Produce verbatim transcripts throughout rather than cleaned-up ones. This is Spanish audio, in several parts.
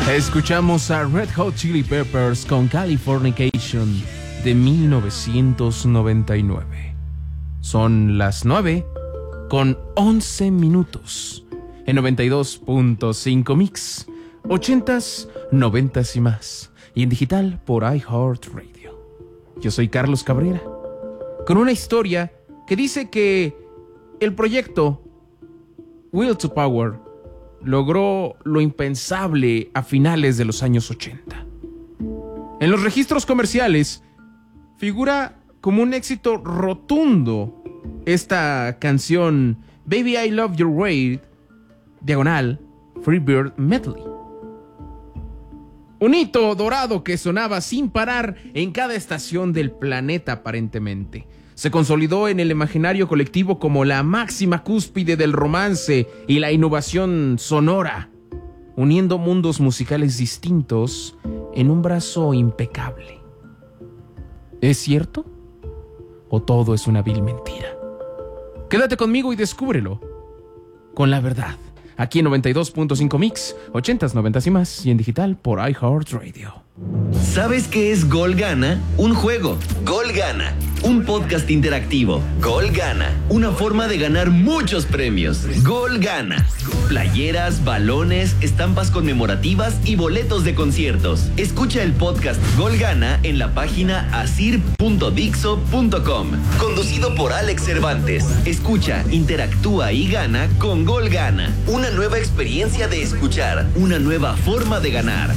Escuchamos a Red Hot Chili Peppers con Californication de mil novecientos noventa y nueve. Son las nueve con once minutos en noventa y dos punto cinco Mix, ochentas, noventas y más, y en digital por iHeartRadio. Yo soy Carlos Cabrera, con una historia que dice que el proyecto Will to Power logró lo impensable a finales de los años ochenta. En los registros comerciales figura como un éxito rotundo esta canción Baby I Love Your Way, diagonal Freebird Medley. Un hito dorado que sonaba sin parar en cada estación del planeta aparentemente. Se consolidó en el imaginario colectivo como la máxima cúspide del romance y la innovación sonora, uniendo mundos musicales distintos en un brazo impecable. ¿Es cierto? ¿O todo es una vil mentira? Quédate conmigo y descúbrelo con la verdad. Aquí en noventa y dos punto cinco Mix, ochentas, noventas y más, y en digital por iHeartRadio. ¿Sabes qué es Gol Gana? Un juego. Gol Gana. Un podcast interactivo. Gol Gana. Una forma de ganar muchos premios. Gol Gana. Playeras, balones, estampas conmemorativas y boletos de conciertos. Escucha el podcast Gol Gana en la página asir punto dixo punto com. Conducido por Alex Cervantes. Escucha, interactúa y gana con Gol Gana. Una nueva experiencia de escuchar. Una nueva forma de ganar.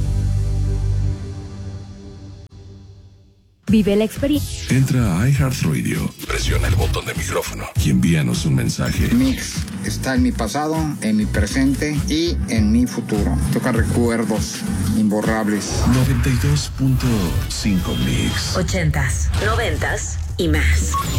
Vive la experiencia. Entra a iHeartRadio, presiona el botón de micrófono y envíanos un mensaje. Mix está en mi pasado, en mi presente y en mi futuro. Toca recuerdos imborrables. noventa y dos punto cinco Mix. Ochentas, noventas y más.